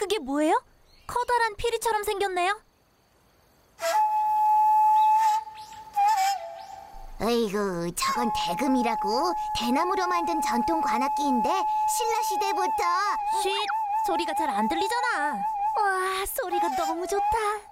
그게 뭐예요? 커다란 피리처럼 생겼네요. 어이구, 저건 대금이라고. 대나무로 만든 전통 관악기인데 신라 시대부터. 쉿! 소리가 잘 안 들리잖아. 와, 소리가 너무 좋다.